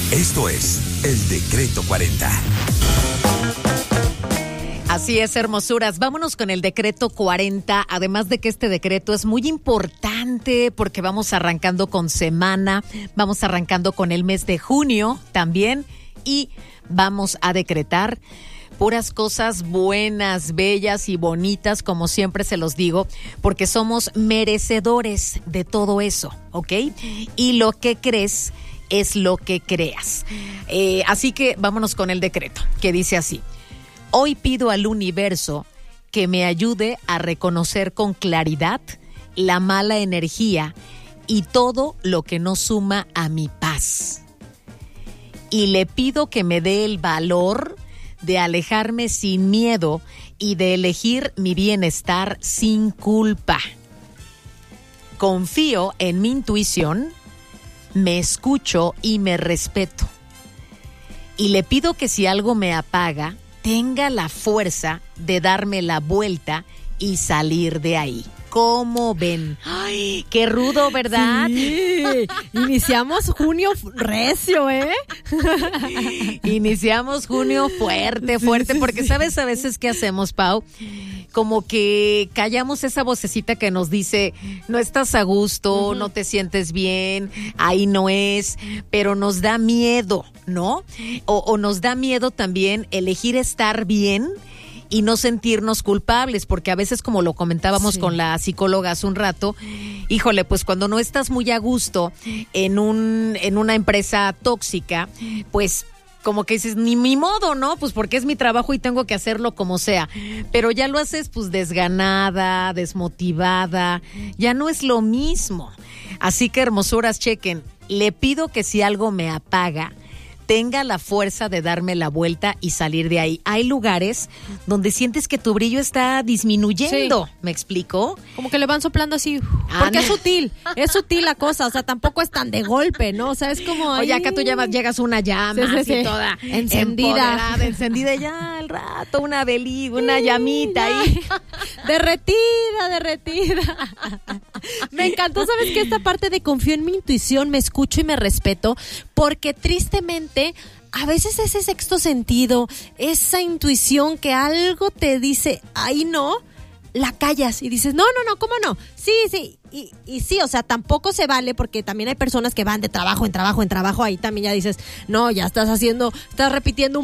Esto es el Decreto 40. Así es, hermosuras. Vámonos con el decreto 40. Además de que este decreto es muy importante porque vamos arrancando con semana, vamos arrancando con el mes de junio también y vamos a decretar puras cosas buenas, bellas y bonitas, como siempre se los digo, porque somos merecedores de todo eso, ¿ok? Y lo que crees es lo que creas. Así que vámonos con el decreto, que dice así. Hoy pido al universo que me ayude a reconocer con claridad la mala energía y todo lo que no suma a mi paz. Y le pido que me dé el valor de alejarme sin miedo y de elegir mi bienestar sin culpa. Confío en mi intuición, me escucho y me respeto. Y le pido que si algo me apaga, tenga la fuerza de darme la vuelta y salir de ahí. ¿Cómo ven? ¡Ay, qué rudo!, ¿verdad? Sí. Iniciamos junio recio, ¿eh? Iniciamos junio fuerte, porque ¿sabes a veces qué hacemos, Pau? Como que callamos esa vocecita que nos dice, no estás a gusto, no te sientes bien, ahí no es, pero nos da miedo, ¿no? O nos da miedo también elegir estar bien y no sentirnos culpables, porque a veces, como lo comentábamos con la psicóloga hace un rato, híjole, pues cuando no estás muy a gusto en una empresa tóxica, pues como que dices, ni mi modo, ¿no? Pues porque es mi trabajo y tengo que hacerlo como sea. Pero ya lo haces pues desganada, desmotivada, ya no es lo mismo. Así que, hermosuras, chequen, le pido que si algo me apaga, tenga la fuerza de darme la vuelta y salir de ahí. Hay lugares donde sientes que tu brillo está disminuyendo, sí. ¿Me explico? Como que le van soplando así, porque es sutil la cosa, o sea, tampoco es tan de golpe, ¿no? O sea, es como... Oye, acá tú llegas una llama así toda encendida, ya al rato, una llamita ahí. Derretida. Me encantó, ¿sabes qué? Esta parte de confío en mi intuición, me escucho y me respeto, porque tristemente a veces ese sexto sentido, esa intuición que algo te dice, ahí no, la callas y dices, no, ¿cómo no? Sí, y sí, o sea, tampoco se vale, porque también hay personas que van de trabajo en trabajo, ahí también ya dices, no, ya estás repitiendo